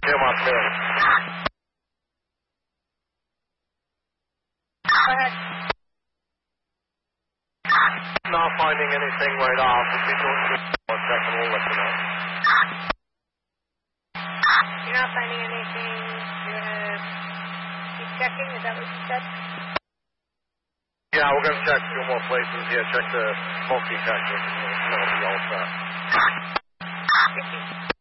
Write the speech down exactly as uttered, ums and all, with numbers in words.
Him on me. Go ahead. Not finding anything right off. We'll be doing just one second. We'll let you know. You're not finding anything. You're going to keep checking? Is that what you said? Yeah, we're going to check a few more places. Yeah, check the smoke detector. That'll be all set. fifty.